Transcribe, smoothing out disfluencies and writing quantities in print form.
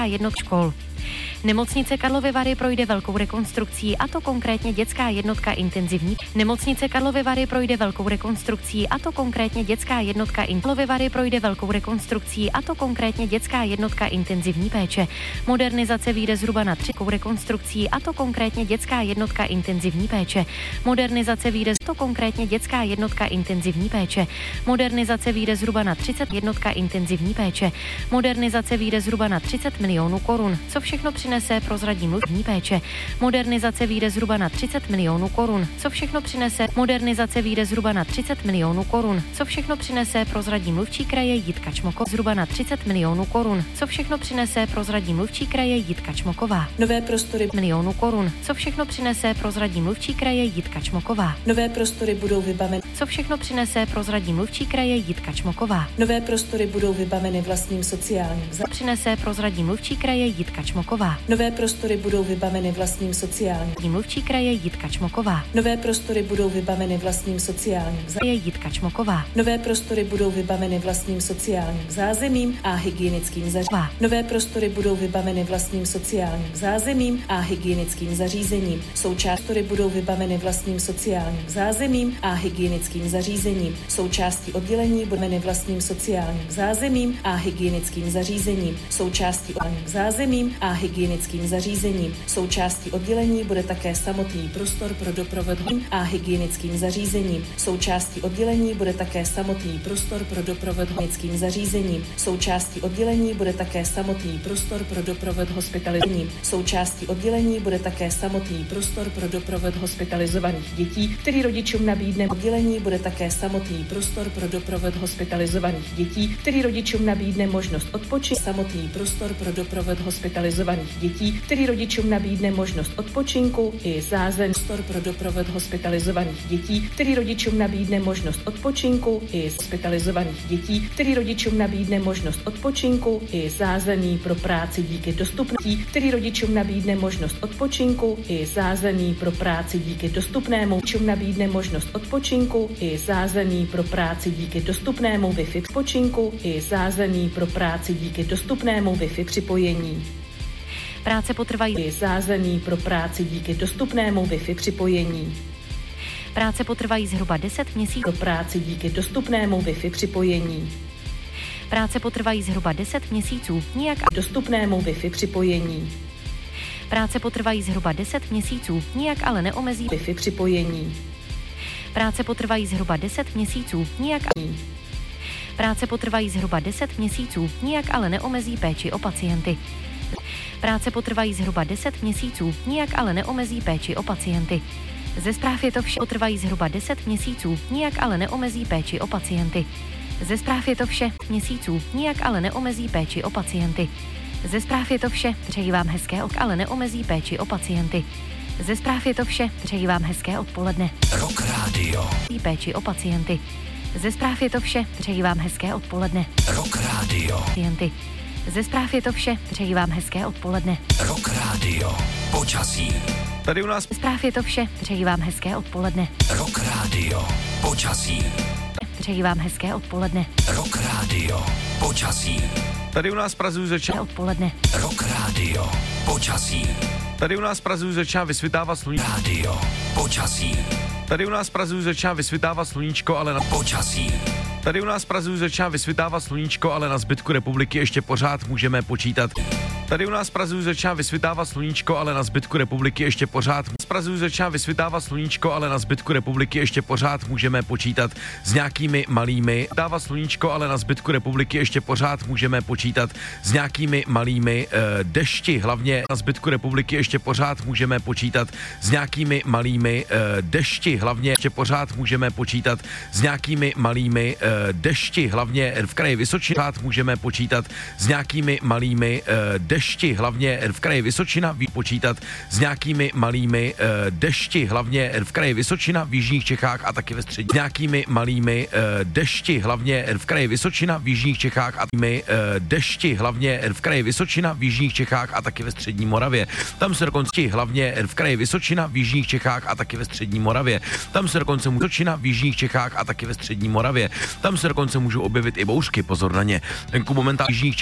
jednotka škol. Nemocnice Karlovy Vary projde velkou rekonstrukcí, a to konkrétně dětská jednotka intenzivní. Nemocnice Karlovy Vary projde velkou rekonstrukcí, a to konkrétně dětská jednotka Karlovy Vary projde velkou rekonstrukcí, a to konkrétně dětská jednotka intenzivní péče. Modernizace vyjde zhruba na 3 rekonstrukcí, a to konkrétně dětská jednotka intenzivní péče. Modernizace vyjde to konkrétně dětská jednotka intenzivní péče. Modernizace vyjde zhruba na 30 jednotka intenzivní péče. Modernizace vyjde zhruba na 30 milionů korun. Co všechno přinese, prozradí mluvní péče. Modernizace vyjde zhruba na 30 milionů korun. Co všechno přinese? Modernizace vyjde zhruba na 30 milionů korun. Co všechno přinese, prozradí mluvčí kraje Jitka Čmoková. Zhruba na 30 milionů korun. Co všechno přinese, prozradí mluvčí kraje Jitka Čmoková. Nové prostory milionů korun. Co všechno přinese, prozradí mluvčí kraje Jitka Čmoková. Nové prostory budou vybaveny. Co všechno přinese, prozradí mluvčí kraje Jitka Čmoková. Nové prostory budou vybaveny vlastním sociálním přinese, prozradí mluvčí kraje Jitka Čmoková. Nové prostory budou vybaveny vlastním sociálním mluvčí kraje Jitka Čmoková. Nové prostory budou vybaveny vlastním sociálním Jitka Čmoková. Nové prostory budou vybaveny vlastním sociálním zázemím a hygienickým zařízením. Nové prostory budou vybaveny vlastním sociálním zázemím a hygienickým zařízením. Součásti budou vybaveny vlastním sociálním zázemím a hygienickým zařízením. Součástí oddělení budou vlastním sociálním zázemím a hygienickým zařízením. Součástí zázemím a hygienickým zařízením. Součástí oddělení bude také samotný prostor pro doprovod a hygienickým zařízením. Součástí oddělení bude také samotný prostor pro doprovod hygienickým zařízením. Součástí oddělení bude také samotný prostor pro doprovod hospitalizací. Součástí oddělení bude také samotný prostor pro doprovod hospitalizovaných dětí, který rodičům nabídne. Oddělení bude také samotný prostor pro doprovod hospitalizovaných dětí, který rodičům nabídne možnost odpočinku. Samotný prostor pro doprovod hospitalizovaných dětí, který rodičům nabídne možnost odpočinku i zázemí. Prostor pro doprovod hospitalizovaných dětí, který rodičům nabídne možnost odpočinku i hospitalizovaných dětí, který rodičům nabídne možnost odpočinku i zázemí pro práci díky dostupnosti, který rodičům nabídne možnost odpočinku i zázemí pro práci díky dostupnému, rodičům nabídne možnost odpočinku i zázemí pro práci díky dostupnému Wi-Fi odpočinku i zázemí pro práci díky dostupnému Wi-Fi připojení. Práce potrvají zázemí pro práci díky dostupnému Wi-Fi připojení. Práce potrvají zhruba 10 měsíců. Pro práci díky dostupnému Wi-Fi připojení. Práce potrvají zhruba 10 měsíců, nijak dostupnému Wi-Fi připojení. Práce potrvají zhruba 10 měsíců, nijak ale neomezí Wi-Fi připojení. Práce potrvají zhruba 10 měsíců, nijak Práce potrvají zhruba 10 měsíců, nijak ale neomezí péči o pacienty. Práce potrvají zhruba 10 měsíců, nijak ale neomezí péči o pacienty. Ze zpráv je to vše. Potrvají zhruba 10 měsíců, nijak ale neomezí péči o pacienty. Ze zpráv je to vše. Měsíců, nijak ale neomezí péči o pacienty. Ze zpráv je to vše. Přeji vám hezké ale neomezí péči o pacienty. Ze zpráv je to vše. Přeji vám hezké odpoledne. Rock Radio. Péči o pacienty. Ze zpráv je to vše. Přeji vám hezké odpoledne. Rock Radio. Pacienty. Ze zpráv je to vše. Přeji vám hezké odpoledne. Rock Radio. Počasí. Tady u nás zpráv je to vše. Přeji vám hezké odpoledne. Rock Radio. Počasí. Přeji vám hezké odpoledne. Rock Radio. Počasí. Tady u nás v Praze začíná odpoledne. Rock Radio. Počasí. Tady u nás v Praze začíná vysvětávat sluníčko. Radio. Počasí. Tady u nás v Praze začíná vysvětávat sluníčko, ale na počasí. Tady u nás v Praze začíná vysvětávat sluníčko, ale na zbytku republiky ještě pořád můžeme počítat. Tady u nás v Praze začíná vysvětávat sluníčko, ale na zbytku republiky ještě pořád. Z Praze začíná vysvětávat sluníčko, ale na zbytku republiky ještě pořád můžeme počítat s nějakými malými. Dává sluníčko, ale na zbytku republiky ještě pořád můžeme počítat s nějakými malými dešti. Hlavně na zbytku republiky ještě pořád můžeme počítat s nějakými malými dešti. Hlavně ještě pořád můžeme počítat s nějakými malými dešti. Hlavně v kraji Vysočina můžeme počítat s nějakými malými dešti. Hlavně v kraji Vysočina počítat s nějakými malými dešti. Hlavně v kraji Vysočina v jižních Čechách a taky ve střední. S nějakými malými dešti. Hlavně v kraji Vysočina v jižních Čechách a dešti. Hlavně v kraji Vysočina v jižních Čechách a taky ve střední Moravě. Tam se dokonce hlavně v kraji Vysočina v jižních Čechách a taky ve střední Moravě. Tam se dokonce Vysočina v jižních Čechách a taky ve střední Moravě. Tam se dokonce můžou objevit i bouřky, pozor na ně. Venku momentálně v jižních